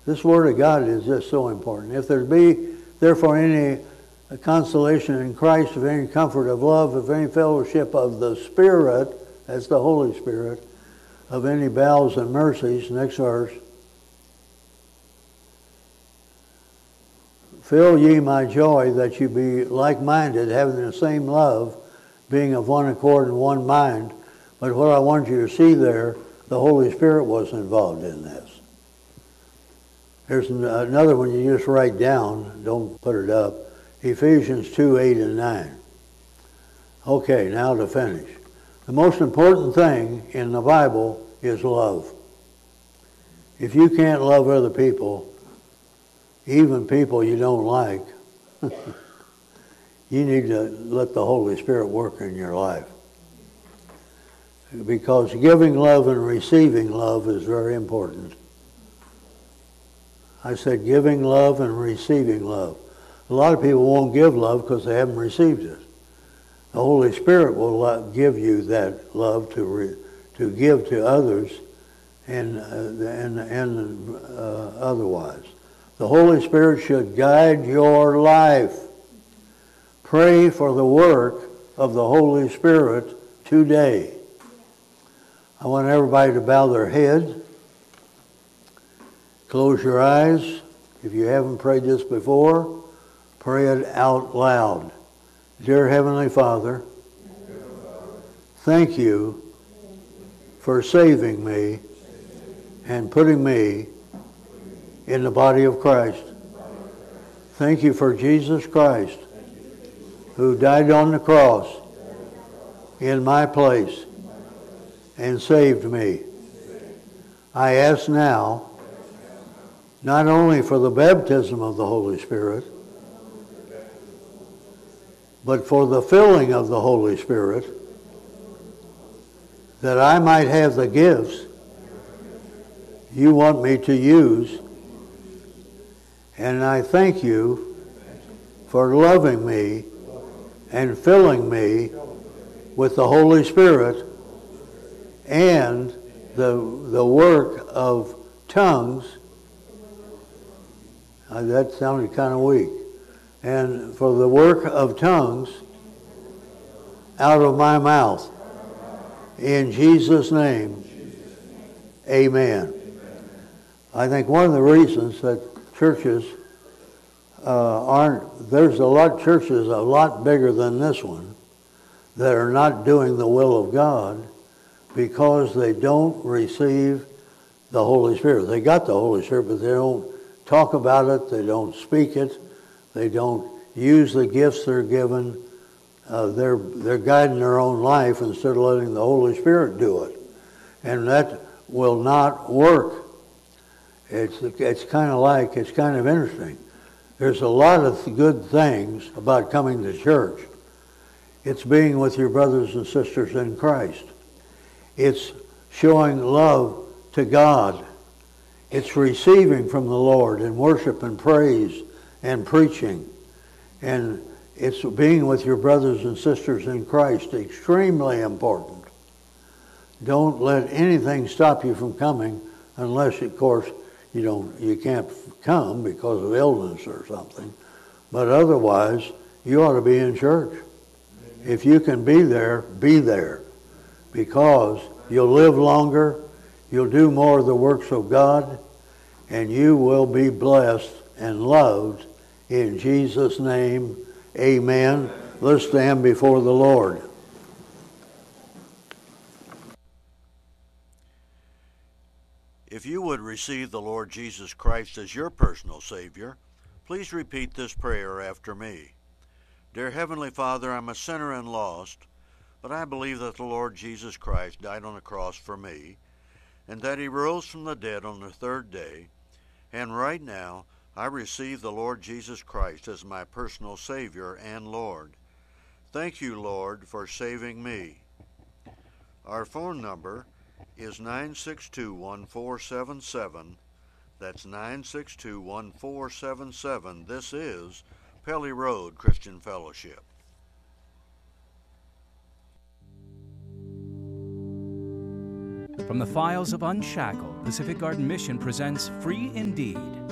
This Word of God is just so important. If there be therefore any consolation in Christ, of any comfort of love, of any fellowship of the Spirit, that's the Holy Spirit, of any bowels and mercies, next verse, fill ye my joy, that you be like-minded, having the same love, being of one accord and one mind. But what I want you to see there, the Holy Spirit was involved in this. There's another one you just write down, don't put it up, Ephesians 2, 8 and 9. Okay, now to finish. The most important thing in the Bible is love. If you can't love other people, even people you don't like, you need to let the Holy Spirit work in your life. Because giving love and receiving love is very important. I said giving love and receiving love. A lot of people won't give love because they haven't received it. The Holy Spirit will give you that love to give to others and otherwise. The Holy Spirit should guide your life. Pray for the work of the Holy Spirit today. I want everybody to bow their heads. Close your eyes. If you haven't prayed this before, pray it out loud. Dear Heavenly Father, thank you for saving me and putting me in the body of Christ. Thank you for Jesus Christ, who died on the cross in my place and saved me. I ask now, not only for the baptism of the Holy Spirit, but for the filling of the Holy Spirit, that I might have the gifts you want me to use. And I thank you for loving me and filling me with the Holy Spirit and the work of tongues. That sounded kind of weak. And for the work of tongues out of my mouth. In Jesus' name, amen. I think one of the reasons that churches there's a lot of churches a lot bigger than this one that are not doing the will of God because they don't receive the Holy Spirit. They got the Holy Spirit, but they don't talk about it, they don't speak it, they don't use the gifts they're given. They're guiding their own life instead of letting the Holy Spirit do it. And that will not work. It's kind of interesting. There's a lot of good things about coming to church. It's being with your brothers and sisters in Christ. It's showing love to God. It's receiving from the Lord in worship and praise and preaching. And it's being with your brothers and sisters in Christ, extremely important. Don't let anything stop you from coming unless, of course, you can't come because of illness or something. But otherwise, you ought to be in church. If you can be there, because you'll live longer, you'll do more of the works of God, and you will be blessed and loved in Jesus' name. Amen. Let's stand before the Lord. If you would receive the Lord Jesus Christ as your personal Savior, please repeat this prayer after me. Dear Heavenly Father, I'm a sinner and lost, but I believe that the Lord Jesus Christ died on the cross for me, and that he rose from the dead on the third day, and right now I receive the Lord Jesus Christ as my personal Savior and Lord. Thank you, Lord, for saving me. Our phone number is 962-1477. That's 962-1477. This is Pelly Road Christian Fellowship. From the files of Unshackled, Pacific Garden Mission presents Free Indeed.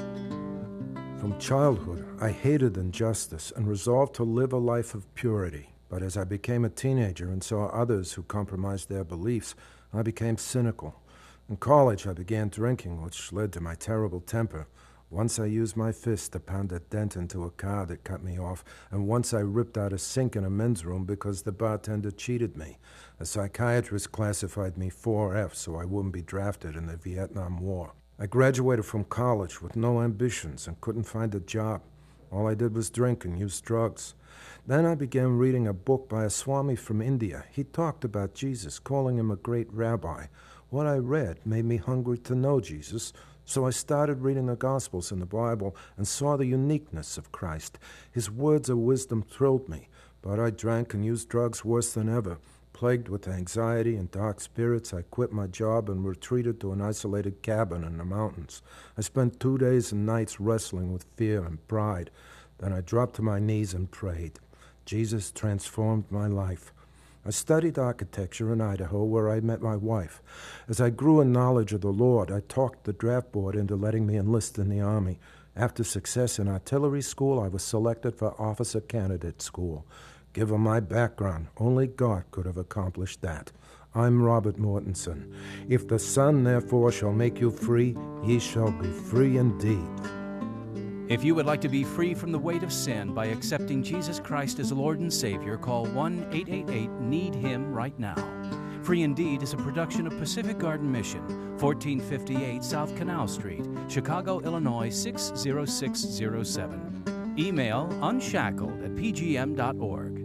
From childhood, I hated injustice and resolved to live a life of purity. But as I became a teenager and saw others who compromised their beliefs, I became cynical. In college, I began drinking, which led to my terrible temper. Once I used my fist to pound a dent into a car that cut me off, and once I ripped out a sink in a men's room because the bartender cheated me. A psychiatrist classified me 4F so I wouldn't be drafted in the Vietnam War. I graduated from college with no ambitions and couldn't find a job. All I did was drink and use drugs. Then I began reading a book by a Swami from India. He talked about Jesus, calling him a great rabbi. What I read made me hungry to know Jesus, so I started reading the Gospels and the Bible and saw the uniqueness of Christ. His words of wisdom thrilled me, but I drank and used drugs worse than ever. Plagued with anxiety and dark spirits, I quit my job and retreated to an isolated cabin in the mountains. I spent 2 days and nights wrestling with fear and pride. Then I dropped to my knees and prayed. Jesus transformed my life. I studied architecture in Idaho, where I met my wife. As I grew in knowledge of the Lord, I talked the draft board into letting me enlist in the Army. After success in artillery school, I was selected for officer candidate school. Given my background, only God could have accomplished that. I'm Robert Mortensen. If the Son, therefore, shall make you free, ye shall be free indeed. If you would like to be free from the weight of sin by accepting Jesus Christ as Lord and Savior, call 1-888-NEED-HIM right now. Free Indeed is a production of Pacific Garden Mission, 1458 South Canal Street, Chicago, Illinois 60607. Email unshackled@pgm.org.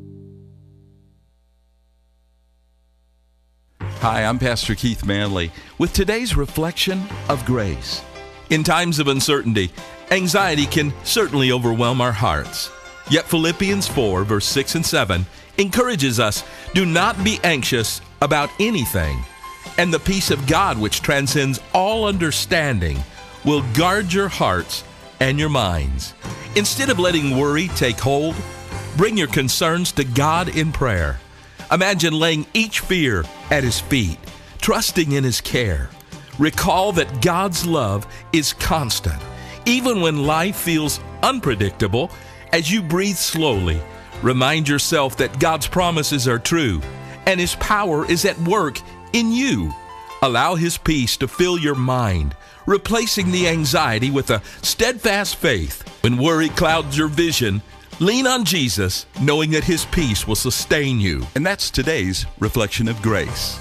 Hi, I'm Pastor Keith Manley with today's reflection of grace. In times of uncertainty, anxiety can certainly overwhelm our hearts. Yet Philippians 4, verse 6 and 7 encourages us, do not be anxious about anything, and the peace of God, which transcends all understanding, will guard your hearts and your minds. Instead of letting worry take hold, bring your concerns to God in prayer. Imagine laying each fear at His feet, trusting in His care. Recall that God's love is constant. Even when life feels unpredictable, as you breathe slowly, remind yourself that God's promises are true and His power is at work in you. Allow His peace to fill your mind, replacing the anxiety with a steadfast faith. When worry clouds your vision, lean on Jesus, knowing that His peace will sustain you. And that's today's reflection of grace.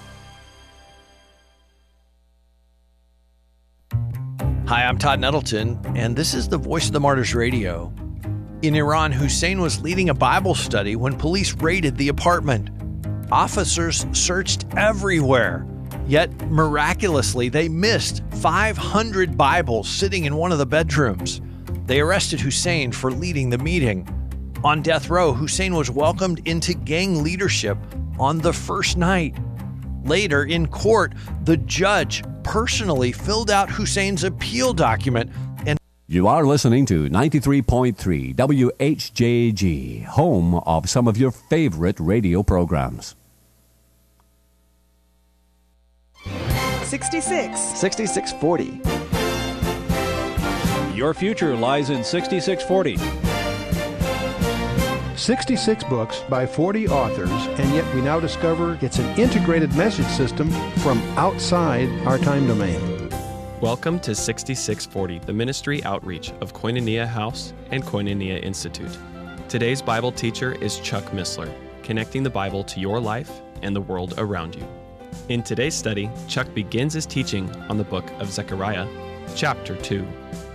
Hi, I'm Todd Nettleton, and this is the Voice of the Martyrs Radio. In Iran, Hussein was leading a Bible study when police raided the apartment. Officers searched everywhere, yet miraculously they missed 500 Bibles sitting in one of the bedrooms. They arrested Hussein for leading the meeting. On death row, Hussein was welcomed into gang leadership on the first night. Later, in court, the judge personally filled out Hussein's appeal document. And you are listening to 93.3 WHJG, home of some of your favorite radio programs. 6640. Your future lies in 6640. 66 books by 40 authors, and yet we now discover it's an integrated message system from outside our time domain. Welcome to 6640, the ministry outreach of Koinonia House and Koinonia Institute. Today's Bible teacher is Chuck Missler, connecting the Bible to your life and the world around you. In today's study, Chuck begins his teaching on the book of Zechariah, chapter 2.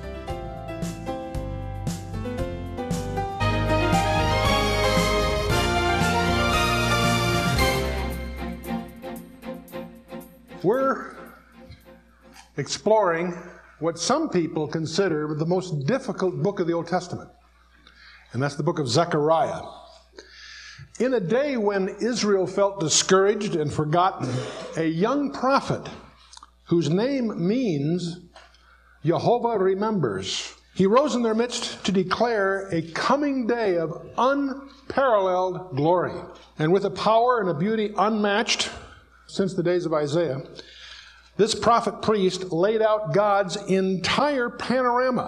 We're exploring what some people consider the most difficult book of the Old Testament, and that's the book of Zechariah. In a day when Israel felt discouraged and forgotten, a young prophet whose name means Jehovah remembers, he rose in their midst to declare a coming day of unparalleled glory. And with a power and a beauty unmatched since the days of Isaiah, this prophet priest laid out God's entire panorama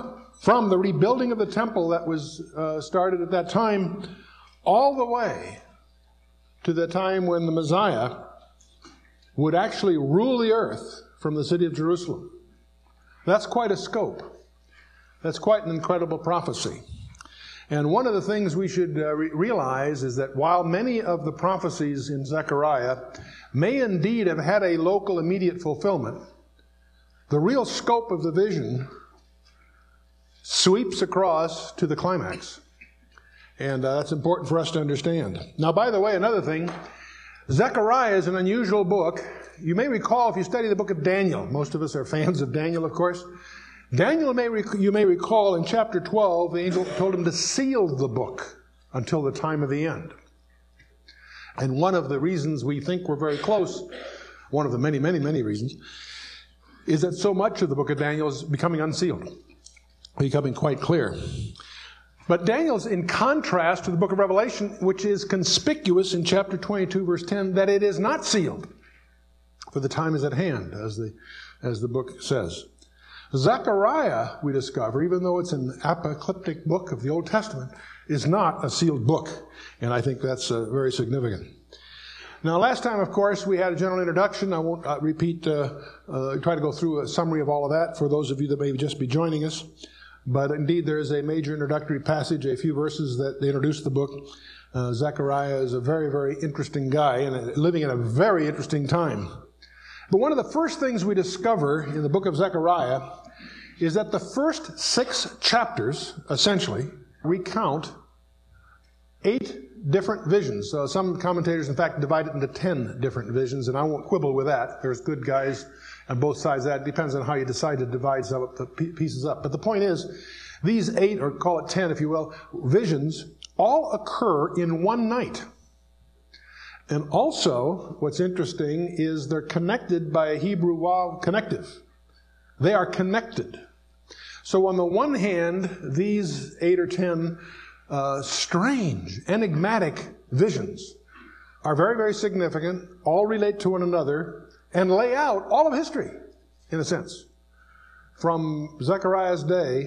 from the rebuilding of the temple that was started at that time all the way to the time when the Messiah would actually rule the earth from the city of Jerusalem. That's quite a scope. That's quite an incredible prophecy. And one of the things we should realize is that while many of the prophecies in Zechariah may indeed have had a local immediate fulfillment, the real scope of the vision sweeps across to the climax. And that's important for us to understand. Now, by the way, another thing, Zechariah is an unusual book. You may recall, if you study the book of Daniel, most of us are fans of Daniel, of course. Daniel, you may recall, in chapter 12, the angel told him to seal the book until the time of the end. And one of the reasons we think we're very close, one of the many, many, many reasons, is that so much of the book of Daniel is becoming unsealed, becoming quite clear. But Daniel's in contrast to the book of Revelation, which is conspicuous in chapter 22, verse 10, that it is not sealed, for the time is at hand, as the book says. Zechariah, we discover, even though it's an apocalyptic book of the Old Testament, is not a sealed book. And I think that's very significant. Now, last time, of course, we had a general introduction. I won't repeat, try to go through a summary of all of that for those of you that may just be joining us. But indeed, there is a major introductory passage, a few verses that introduce the book. Zechariah is a very, very interesting guy and living in a very interesting time. But one of the first things we discover in the book of Zechariah is that the first 6 chapters, essentially, recount 8 different visions. So some commentators, in fact, divide it into 10 different visions, and I won't quibble with that. There's good guys on both sides of that. It depends on how you decide to divide the pieces up. But the point is, these 8, or call it 10 if you will, visions all occur in one night. And also, what's interesting is they're connected by a Hebrew waw connective. They are connected. So on the one hand, these 8 or 10 strange, enigmatic visions are very, very significant, all relate to one another, and lay out all of history, in a sense, from Zechariah's day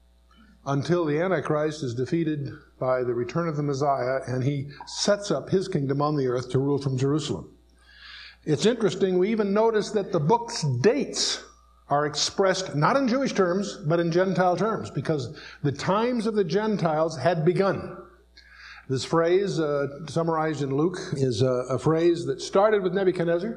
until the Antichrist is defeated by the return of the Messiah, and he sets up his kingdom on the earth to rule from Jerusalem. It's interesting, we even notice that the book's dates are expressed not in Jewish terms, but in Gentile terms, because the times of the Gentiles had begun. This phrase, summarized in Luke, is a phrase that started with Nebuchadnezzar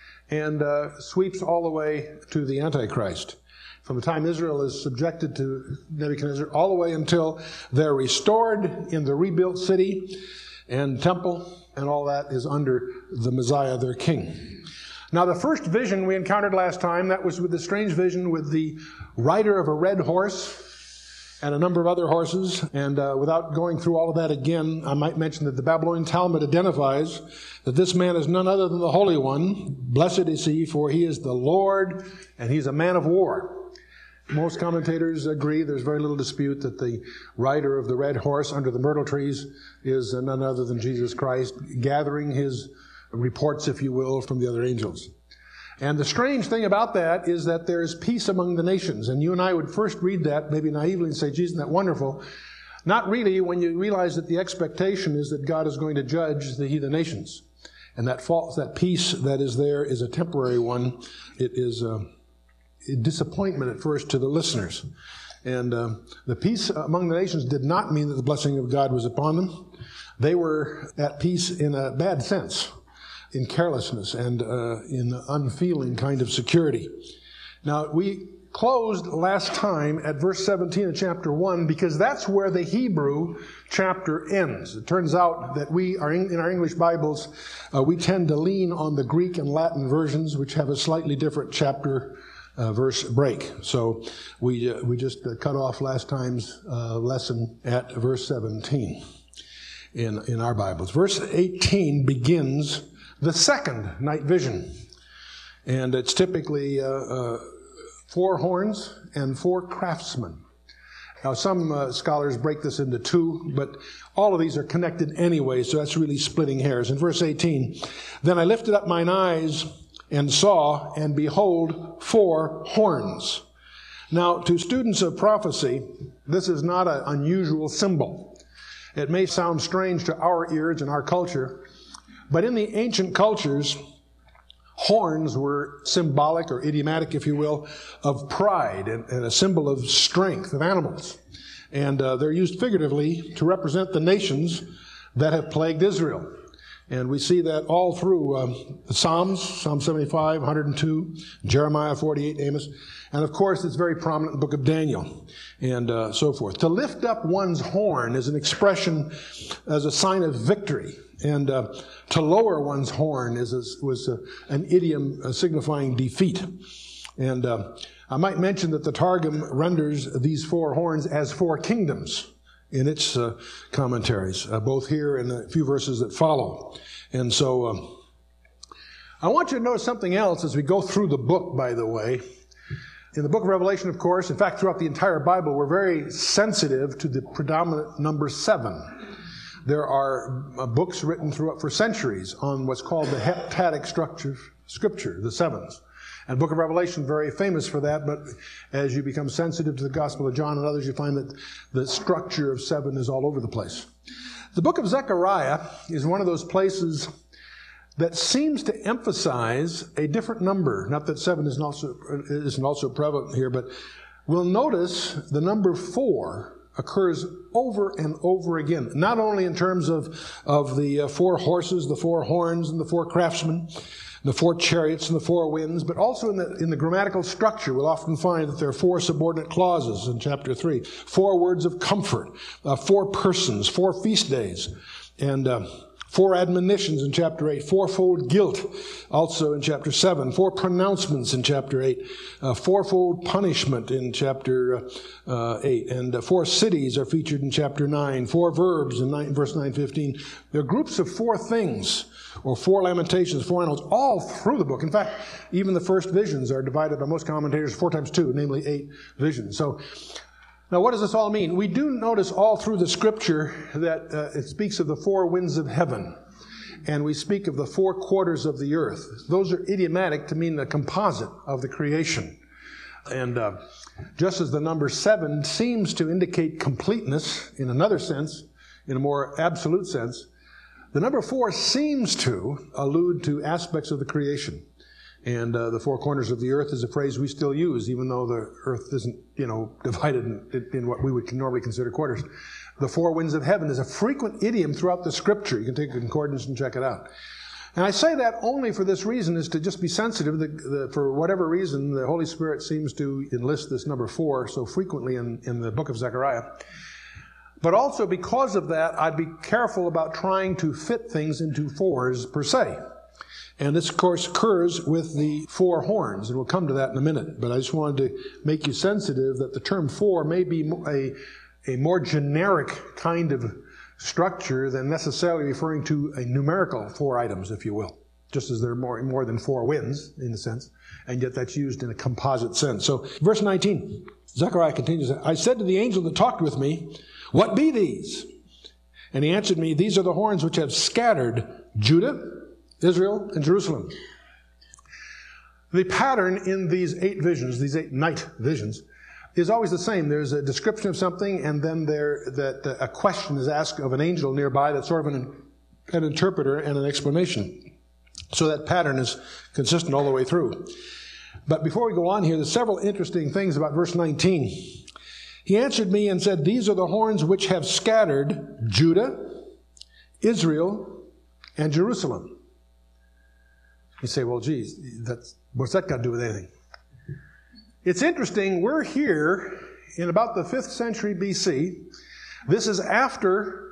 and sweeps all the way to the Antichrist. From the time Israel is subjected to Nebuchadnezzar all the way until they're restored in the rebuilt city and temple, and all that is under the Messiah, their king. Now, the first vision we encountered last time, that was with the strange vision with the rider of a red horse and a number of other horses. And without going through all of that again, I might mention that the Babylonian Talmud identifies that this man is none other than the Holy One. Blessed is he, for he is the Lord, and he's a man of war. Most commentators agree, there's very little dispute, that the rider of the red horse under the myrtle trees is none other than Jesus Christ, gathering his reports, if you will, from the other angels. And the strange thing about that is that there is peace among the nations. And you and I would first read that, maybe naively, and say, geez, isn't that wonderful? Not really, when you realize that the expectation is that God is going to judge the heathen nations. And that peace that is there is a temporary one. It is a disappointment at first to the listeners. And the peace among the nations did not mean that the blessing of God was upon them. They were at peace in a bad sense, in carelessness and in unfeeling kind of security. Now, we closed last time at verse 17 of chapter 1 because that's where the Hebrew chapter ends. It turns out that we are in our English Bibles, we tend to lean on the Greek and Latin versions, which have a slightly different chapter verse break. So we just cut off last time's lesson at verse 17 in our Bibles. Verse 18 begins the second night vision. And it's typically 4 horns and 4 craftsmen. Now, some scholars break this into 2, but all of these are connected anyway, so that's really splitting hairs. In verse 18, then I lifted up mine eyes and saw, and behold, 4 horns. Now, to students of prophecy, this is not an unusual symbol. It may sound strange to our ears and our culture, but in the ancient cultures, horns were symbolic or idiomatic, if you will, of pride and a symbol of strength of animals. And they're used figuratively to represent the nations that have plagued Israel. And we see that all through the Psalms, Psalm 75, 102, Jeremiah 48, Amos. And of course, it's very prominent in the book of Daniel and so forth. To lift up one's horn is an expression as a sign of victory. And to lower one's horn was an idiom signifying defeat. And I might mention that the Targum renders these four horns as four kingdoms in its commentaries, both here and a few verses that follow. And so I want you to notice something else as we go through the book, by the way. In the book of Revelation, of course, in fact, throughout the entire Bible, we're very sensitive to the predominant number 7. There are books written throughout for centuries on what's called the heptadic scripture, the sevens. And the book of Revelation, very famous for that, but as you become sensitive to the Gospel of John and others, you find that the structure of 7 is all over the place. The book of Zechariah is one of those places that seems to emphasize a different number. Not that 7 isn't also prevalent here, but we'll notice the number 4 occurs over and over again. Not only in terms of the 4 horses, the 4 horns, and the 4 craftsmen, the 4 chariots and the 4 winds, but also in the grammatical structure, we'll often find that there are 4 subordinate clauses in chapter 3, 4 words of comfort, 4 persons, 4 feast days, and 4 admonitions in chapter 8, 4-fold guilt also in chapter 7, 4 pronouncements in chapter 8, 4-fold punishment in chapter 8, and 4 cities are featured in chapter 9, 4 verbs in verse 9-15. There are groups of 4 things, or 4 lamentations, 4 animals, all through the book. In fact, even the first visions are divided by most commentators 4 times 2, namely 8 visions. So, now, what does this all mean? We do notice all through the scripture that it speaks of the 4 winds of heaven, and we speak of the 4 quarters of the earth. Those are idiomatic to mean the composite of the creation. And just as the number 7 seems to indicate completeness in another sense, in a more absolute sense, the number 4 seems to allude to aspects of the creation. And the 4 corners of the earth is a phrase we still use, even though the earth isn't, divided in what we would normally consider quarters. The 4 winds of heaven is a frequent idiom throughout the scripture. You can take a concordance and check it out. And I say that only for this reason, is to just be sensitive. For whatever reason, the Holy Spirit seems to enlist this number 4 so frequently in the book of Zechariah. But also because of that, I'd be careful about trying to fit things into 4s per se. And this, of course, occurs with the 4 horns, and we'll come to that in a minute. But I just wanted to make you sensitive that the term 4 may be a more generic kind of structure than necessarily referring to a numerical 4 items, if you will. Just as there are more than 4 winds, in a sense, and yet that's used in a composite sense. So, verse 19, Zechariah continues, I said to the angel that talked with me, what be these? And he answered me, these are the horns which have scattered Judah, Israel, and Jerusalem. The pattern in these 8 visions, these 8 night visions, is always the same. There's a description of something, and then a question is asked of an angel nearby that's sort of an interpreter and an explanation. So that pattern is consistent all the way through. But before we go on here, there's several interesting things about verse 19. He answered me and said, these are the horns which have scattered Judah, Israel, and Jerusalem. You say, well, geez, what's that got to do with anything? It's interesting. We're here in about the 5th century BC. This is after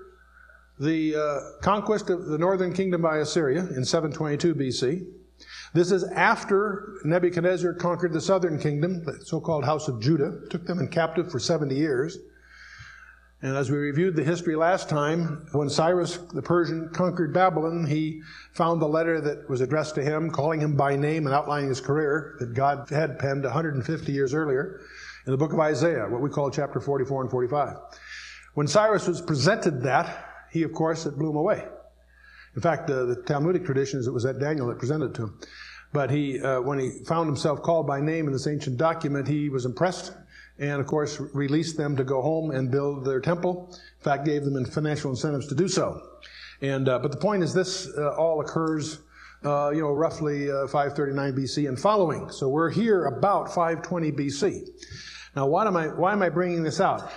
the conquest of the northern kingdom by Assyria in 722 BC. This is after Nebuchadnezzar conquered the southern kingdom, the so-called house of Judah, took them in captive for 70 years. And as we reviewed the history last time, when Cyrus the Persian conquered Babylon, he found the letter that was addressed to him, calling him by name and outlining his career that God had penned 150 years earlier in the book of Isaiah, what we call chapter 44 and 45. When Cyrus was presented that, he, of course, it blew him away. In fact, the Talmudic tradition is it was that Daniel that presented it to him. But when he found himself called by name in this ancient document, he was impressed. and of course released them to go home and build their temple. In fact, gave them financial incentives to do so. And but the point is, this all occurs, roughly 539 BC and following. So we're here about 520 BC. Now, why am I bringing this out?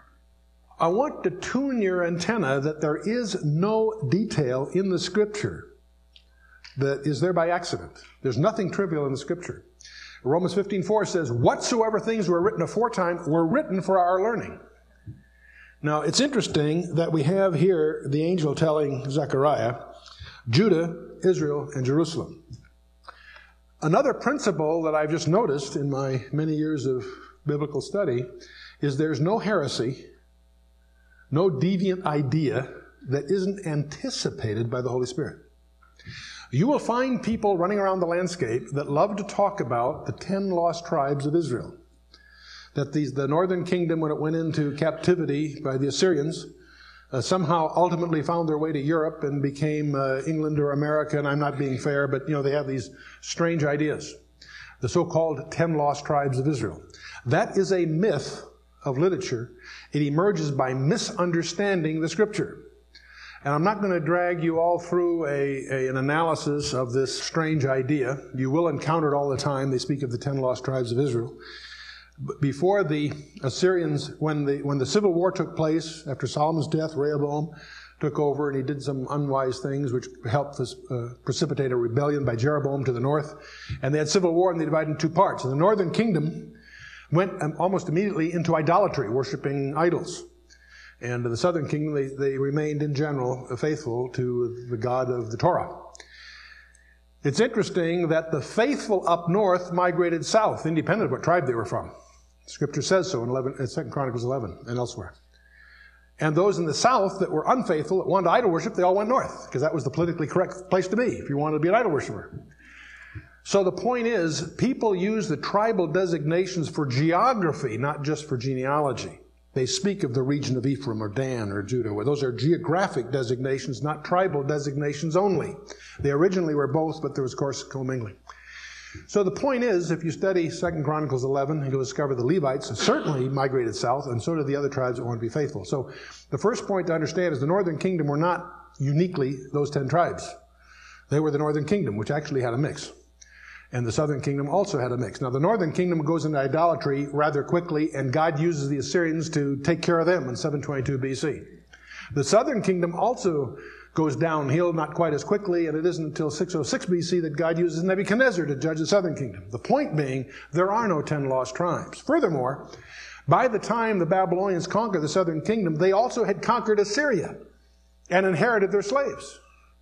I want to tune your antenna that there is no detail in the Scripture that is there by accident. There's nothing trivial in the Scripture. Romans 15:4 says, "Whatsoever things were written aforetime were written for our learning." Now, it's interesting that we have here the angel telling Zechariah, Judah, Israel, and Jerusalem. Another principle that I've just noticed in my many years of biblical study is there's no heresy, no deviant idea that isn't anticipated by the Holy Spirit. You will find people running around the landscape that love to talk about the 10 lost tribes of Israel. That the northern kingdom, when it went into captivity by the Assyrians, somehow ultimately found their way to Europe and became England or America, and I'm not being fair, but they have these strange ideas. The so-called 10 lost tribes of Israel. That is a myth of literature. It emerges by misunderstanding the Scripture. And I'm not going to drag you all through an analysis of this strange idea. You will encounter it all the time. They speak of the 10 lost tribes of Israel. Before the Assyrians, when the civil war took place, after Solomon's death, Rehoboam took over and he did some unwise things which helped precipitate a rebellion by Jeroboam to the north. And they had civil war and they divided in two parts. And the northern kingdom went almost immediately into idolatry, worshiping idols. And the southern kingdom, they remained in general faithful to the God of the Torah. It's interesting that the faithful up north migrated south, independent of what tribe they were from. Scripture says so in 2 Chronicles 11 and elsewhere. And those in the south that were unfaithful, that wanted idol worship, they all went north, because that was the politically correct place to be if you wanted to be an idol worshiper. So the point is, people use the tribal designations for geography, not just for genealogy. They speak of the region of Ephraim or Dan or Judah, where those are geographic designations, not tribal designations only. They originally were both, but there was, of course, commingling. So the point is, if you study 2 Chronicles 11, you'll discover the Levites certainly migrated south, and so did the other tribes that want to be faithful. So the first point to understand is the northern kingdom were not uniquely those 10 tribes. They were the northern kingdom, which actually had a mix. And the southern kingdom also had a mix. Now, the northern kingdom goes into idolatry rather quickly, and God uses the Assyrians to take care of them in 722 BC. The southern kingdom also goes downhill, not quite as quickly, and it isn't until 606 BC that God uses Nebuchadnezzar to judge the southern kingdom. The point being, there are no 10 lost tribes. Furthermore, by the time the Babylonians conquered the southern kingdom, they also had conquered Assyria and inherited their slaves.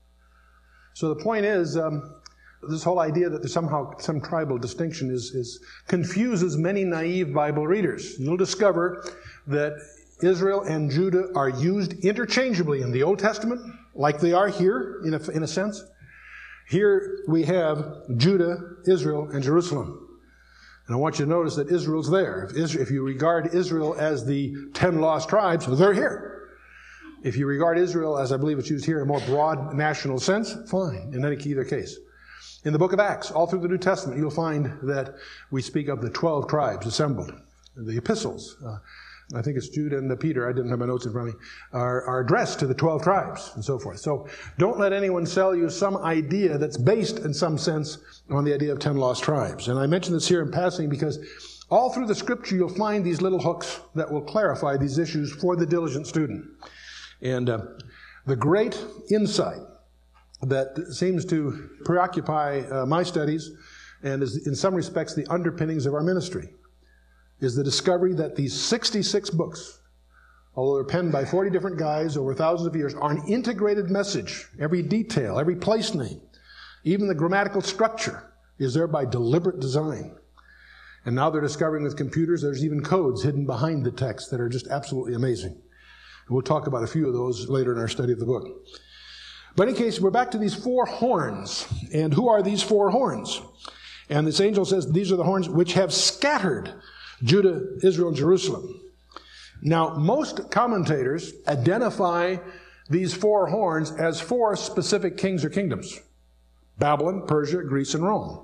So the point is, this whole idea that there's somehow some tribal distinction confuses many naive Bible readers. You'll discover that Israel and Judah are used interchangeably in the Old Testament, like they are here, in a sense. Here we have Judah, Israel, and Jerusalem. And I want you to notice that Israel's there. If you regard Israel as the 10 lost tribes, well, they're here. If you regard Israel, as I believe it's used here, in a more broad national sense, fine, in either case. In the book of Acts, all through the New Testament, you'll find that we speak of the 12 tribes assembled. The epistles, I think it's Jude and Peter, I didn't have my notes in front of me, are addressed to the 12 tribes and so forth. So don't let anyone sell you some idea that's based in some sense on the idea of 10 lost tribes. And I mention this here in passing because all through the Scripture you'll find these little hooks that will clarify these issues for the diligent student. And the great insight that seems to preoccupy my studies and is in some respects the underpinnings of our ministry is the discovery that these 66 books, although they're penned by 40 different guys over thousands of years, are an integrated message. Every detail, every place name, even the grammatical structure is there by deliberate design. And now they're discovering with computers there's even codes hidden behind the text that are just absolutely amazing. And we'll talk about a few of those later in our study of the book. But in any case, we're back to these 4 horns. And who are these 4 horns? And this angel says these are the horns which have scattered Judah, Israel, and Jerusalem. Now, most commentators identify these 4 horns as 4 specific kings or kingdoms. Babylon, Persia, Greece, and Rome.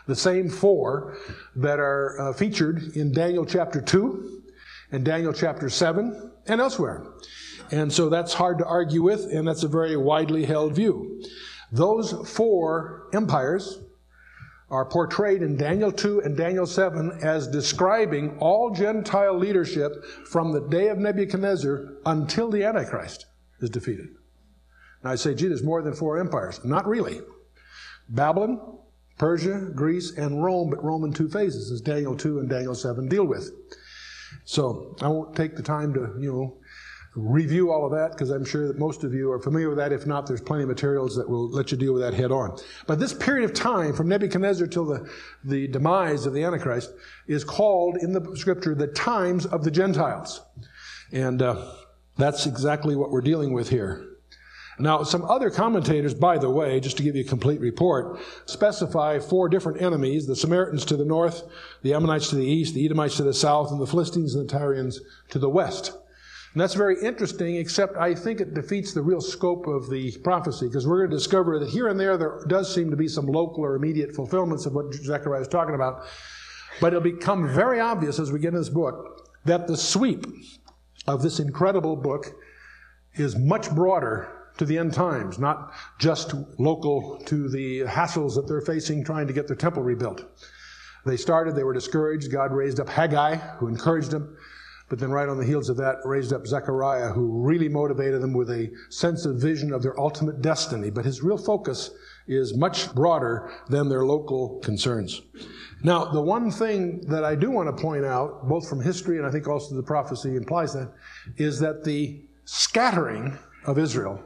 The same 4 that are featured in Daniel chapter 2 and Daniel chapter 7 and elsewhere. And so that's hard to argue with, and that's a very widely held view. Those 4 empires are portrayed in Daniel 2 and Daniel 7 as describing all Gentile leadership from the day of Nebuchadnezzar until the Antichrist is defeated. Now I say, gee, there's more than 4 empires. Not really. Babylon, Persia, Greece, and Rome, but Rome in 2 phases, as Daniel 2 and Daniel 7 deal with. So I won't take the time to, review all of that, because I'm sure that most of you are familiar with that. If not, there's plenty of materials that will let you deal with that head on. But this period of time, from Nebuchadnezzar till the demise of the Antichrist, is called in the Scripture the times of the Gentiles. And that's exactly what we're dealing with here. Now, some other commentators, by the way, just to give you a complete report, specify 4 different enemies: the Samaritans to the north, the Ammonites to the east, the Edomites to the south, and the Philistines and the Tyrians to the west. And that's very interesting, except I think it defeats the real scope of the prophecy, because we're going to discover that here and there does seem to be some local or immediate fulfillments of what Zechariah is talking about. But it'll become very obvious as we get into this book that the sweep of this incredible book is much broader to the end times, not just local to the hassles that they're facing trying to get their temple rebuilt. They were discouraged. God raised up Haggai, who encouraged them. But then right on the heels of that, raised up Zechariah, who really motivated them with a sense of vision of their ultimate destiny. But his real focus is much broader than their local concerns. Now, the one thing that I do want to point out, both from history and I think also the prophecy implies that, is that the scattering of Israel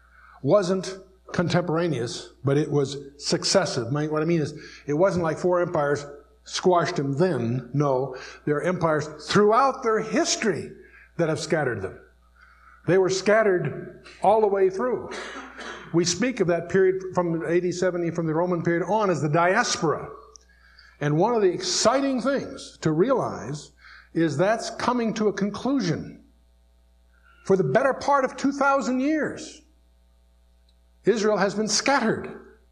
wasn't contemporaneous, but it was successive. What I mean is, it wasn't like 4 empires squashed them then. No, there are empires throughout their history that have scattered them. They were scattered all the way through. We speak of that period from AD 70, from the Roman period on, as the diaspora. And one of the exciting things to realize is that's coming to a conclusion. For the better part of 2,000 years, Israel has been scattered.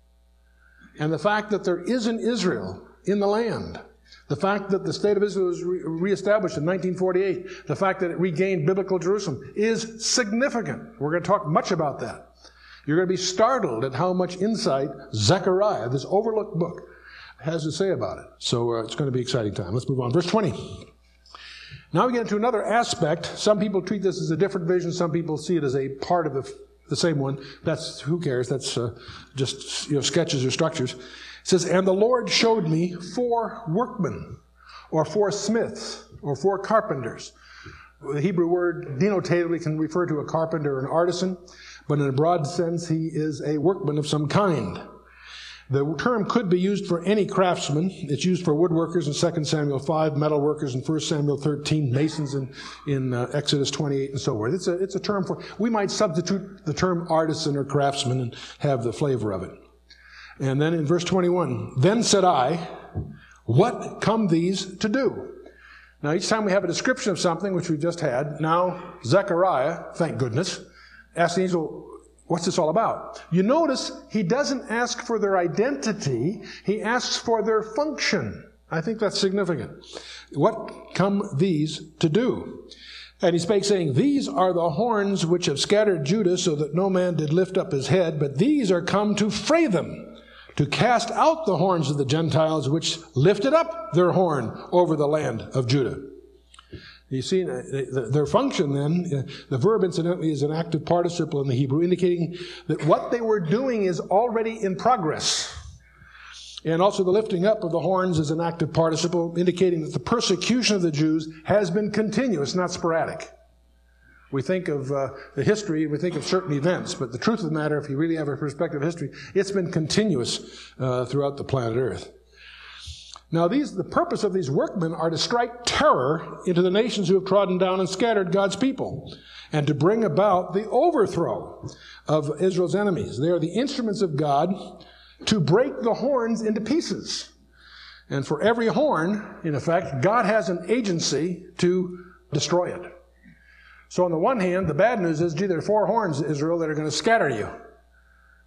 And the fact that there is an Israel in the land, the fact that the state of Israel was reestablished in 1948, the fact that it regained biblical Jerusalem is significant. We're going to talk much about that. You're going to be startled at how much insight Zechariah, this overlooked book, has to say about it. So it's going to be an exciting time. Let's move on. Verse 20. Now we get into another aspect. Some people treat this as a different vision. Some people see it as a part of the same one. That's, who cares? That's just sketches or structures. It says, and the Lord showed me 4 workmen, or 4 smiths, or 4 carpenters. The Hebrew word denotatively can refer to a carpenter or an artisan, but in a broad sense, he is a workman of some kind. The term could be used for any craftsman. It's used for woodworkers in 2 Samuel 5, metal workers in 1 Samuel 13, masons in Exodus 28, and so forth. It's a term for, we might substitute the term artisan or craftsman and have the flavor of it. And then in verse 21, then said I, what come these to do? Now each time we have a description of something, which we've just had, now Zechariah, thank goodness, asks the angel, what's this all about? You notice he doesn't ask for their identity, he asks for their function. I think that's significant. What come these to do? And he spake, saying, these are the horns which have scattered Judah, so that no man did lift up his head, but these are come to fray them, to cast out the horns of the Gentiles, which lifted up their horn over the land of Judah. You see, their function then, the verb incidentally is an active participle in the Hebrew, indicating that what they were doing is already in progress. And also the lifting up of the horns is an active participle, indicating that the persecution of the Jews has been continuous, not sporadic. We think of the history, we think of certain events, but the truth of the matter, if you really have a perspective of history, it's been continuous throughout the planet Earth. Now, the purpose of these workmen are to strike terror into the nations who have trodden down and scattered God's people, and to bring about the overthrow of Israel's enemies. They are the instruments of God to break the horns into pieces. And for every horn, in effect, God has an agency to destroy it. So on the one hand, the bad news is, gee, there are 4 horns, Israel, that are going to scatter you.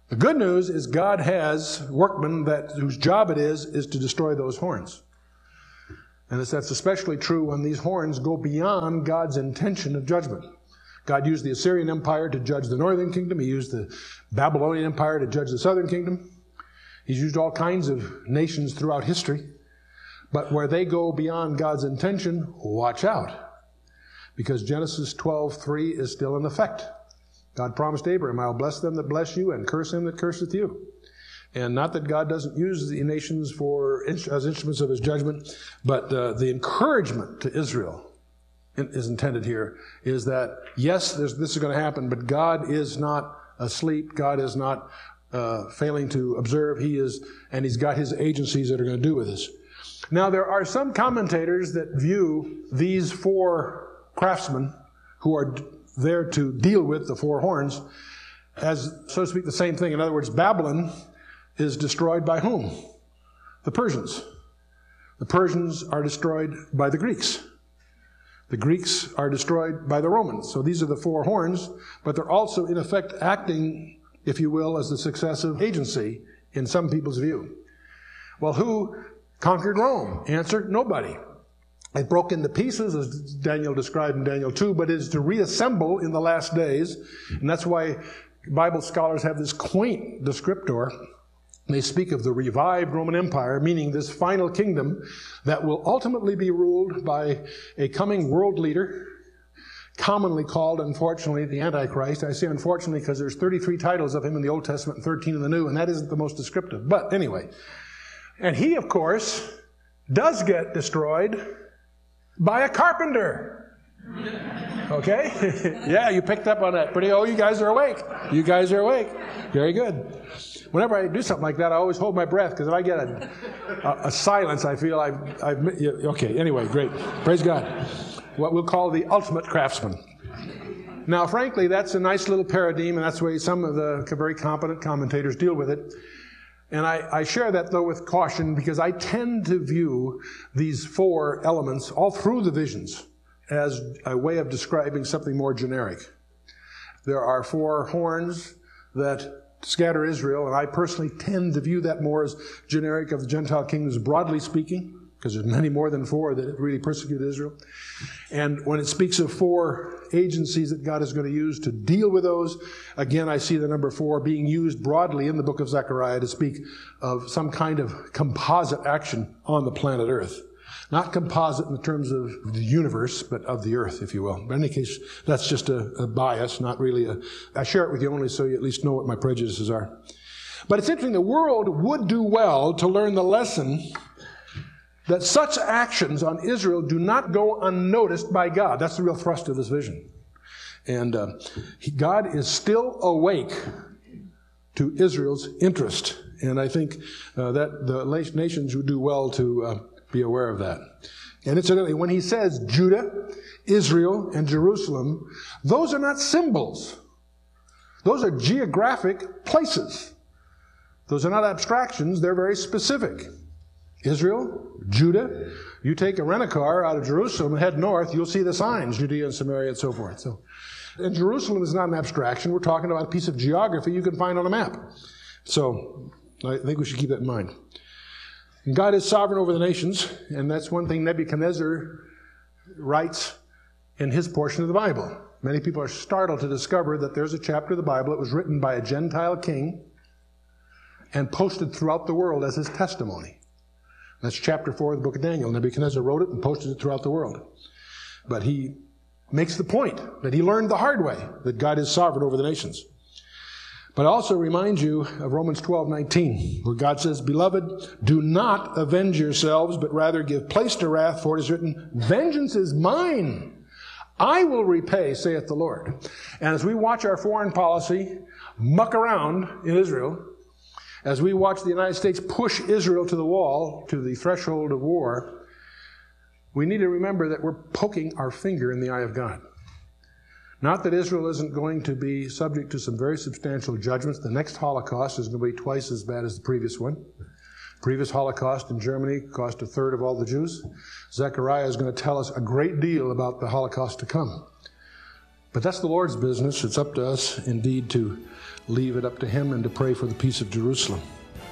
The good news is God has workmen whose job it is to destroy those horns. And that's especially true when these horns go beyond God's intention of judgment. God used the Assyrian Empire to judge the northern kingdom. He used the Babylonian Empire to judge the southern kingdom. He's used all kinds of nations throughout history. But where they go beyond God's intention, watch out. Because Genesis 12:3 is still in effect. God promised Abraham, I'll bless them that bless you and curse him that curseth you. And not that God doesn't use the nations as instruments of his judgment, but the encouragement to Israel is intended here is that, yes, this is going to happen, but God is not asleep. God is not failing to observe. He's got his agencies that are going to do with this. Now, there are some commentators that view these four craftsmen who are there to deal with the four horns as, so to speak, the same thing. In other words, Babylon is destroyed by whom? The Persians. The Persians are destroyed by the Greeks. The Greeks are destroyed by the Romans. So these are the four horns, but they're also, in effect, acting, if you will, as the successive agency in some people's view. Well, who conquered Rome? Answer, nobody. It broke into pieces, as Daniel described in Daniel 2, but it is to reassemble in the last days. And that's why Bible scholars have this quaint descriptor. They speak of the revived Roman Empire, meaning this final kingdom that will ultimately be ruled by a coming world leader, commonly called, unfortunately, the Antichrist. I say unfortunately because there's 33 titles of him in the Old Testament and 13 in the New, and that isn't the most descriptive. But anyway, and he, of course, does get destroyed by a carpenter. Okay? Yeah, you picked up on that. You guys are awake. You guys are awake. Very good. Whenever I do something like that, I always hold my breath, because if I get a silence, I feel okay, anyway, great. Praise God. What we'll call the ultimate craftsman. Now, frankly, that's a nice little paradigm, and that's the way some of the very competent commentators deal with it. And I share that, though, with caution, because I tend to view these four elements all through the visions as a way of describing something more generic. There are four horns that scatter Israel, and I personally tend to view that more as generic of the Gentile kingdoms, broadly speaking, because there's many more than four that really persecuted Israel. And when it speaks of four agencies that God is going to use to deal with those, again, I see the number 4 being used broadly in the book of Zechariah to speak of some kind of composite action on the planet Earth. Not composite in the terms of the universe, but of the earth, if you will. But in any case, that's just a bias, not really I share it with you only so you at least know what my prejudices are. But it's interesting, the world would do well to learn the lesson that such actions on Israel do not go unnoticed by God. That's the real thrust of this vision. And God is still awake to Israel's interest. And I think that the nations would do well to be aware of that. And incidentally, when he says Judah, Israel, and Jerusalem, those are not symbols. Those are geographic places. Those are not abstractions. They're very specific. Israel, Judah. You take a rent-a-car out of Jerusalem and head north, you'll see the signs, Judea and Samaria and so forth. And Jerusalem is not an abstraction. We're talking about a piece of geography you can find on a map. So I think we should keep that in mind. And God is sovereign over the nations, and that's one thing Nebuchadnezzar writes in his portion of the Bible. Many people are startled to discover that there's a chapter of the Bible that was written by a Gentile king and posted throughout the world as his testimony. That's chapter 4 of the book of Daniel. Nebuchadnezzar wrote it and posted it throughout the world. But he makes the point that he learned the hard way, that God is sovereign over the nations. But I also remind you of Romans 12:19, where God says, Beloved, do not avenge yourselves, but rather give place to wrath, for it is written, Vengeance is mine. I will repay, saith the Lord. And as we watch our foreign policy muck around in Israel, as we watch the United States push Israel to the wall, to the threshold of war, we need to remember that we're poking our finger in the eye of God. Not that Israel isn't going to be subject to some very substantial judgments. The next Holocaust is going to be twice as bad as the previous one. The previous Holocaust in Germany cost 1/3 of all the Jews. Zechariah is going to tell us a great deal about the Holocaust to come. But that's the Lord's business. It's up to us, indeed, to leave it up to Him and to pray for the peace of Jerusalem.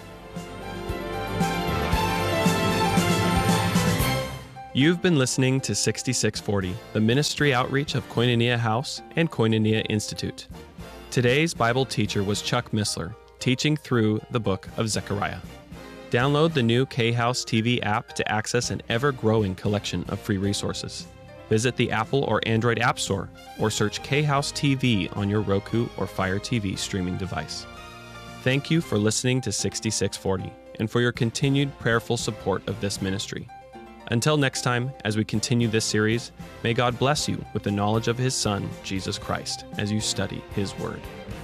You've been listening to 6640, the ministry outreach of Koinonia House and Koinonia Institute. Today's Bible teacher was Chuck Missler, teaching through the book of Zechariah. Download the new K-House TV app to access an ever-growing collection of free resources. Visit the Apple or Android App Store or search K-House TV on your Roku or Fire TV streaming device. Thank you for listening to 6640 and for your continued prayerful support of this ministry. Until next time, as we continue this series, may God bless you with the knowledge of His Son, Jesus Christ, as you study His Word.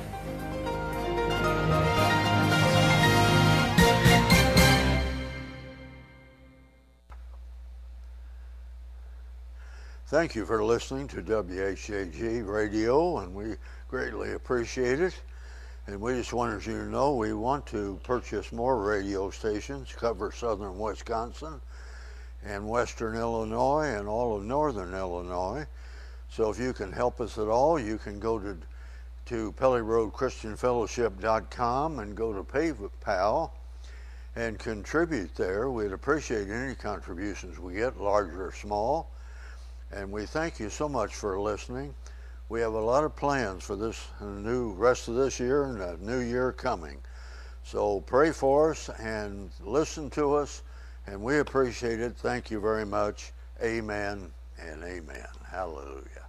Thank you for listening to WHJG Radio, and we greatly appreciate it. And we just wanted you to know we want to purchase more radio stations, cover southern Wisconsin and western Illinois and all of northern Illinois. So if you can help us at all, you can go to PellyRoadChristianFellowship.com and go to PayPal and contribute there. We'd appreciate any contributions we get, large or small. And we thank you so much for listening. We have a lot of plans for this new rest of this year and a new year coming. So pray for us and listen to us, and we appreciate it. Thank you very much. Amen and amen. Hallelujah.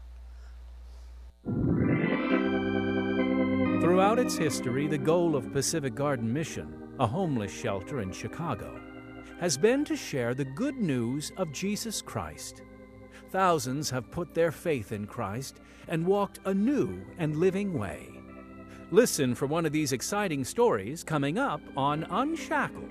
Throughout its history, the goal of Pacific Garden Mission, a homeless shelter in Chicago, has been to share the good news of Jesus Christ. Thousands have put their faith in Christ and walked a new and living way. Listen for one of these exciting stories coming up on Unshackled.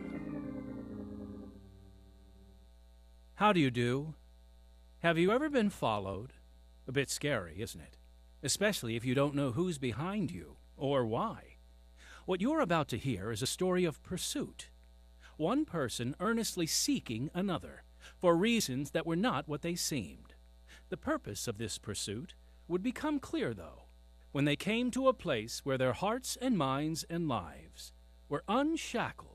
How do you do? Have you ever been followed? A bit scary, isn't it? Especially if you don't know who's behind you or why. What you're about to hear is a story of pursuit. One person earnestly seeking another for reasons that were not what they seemed. The purpose of this pursuit would become clear, though, when they came to a place where their hearts and minds and lives were unshackled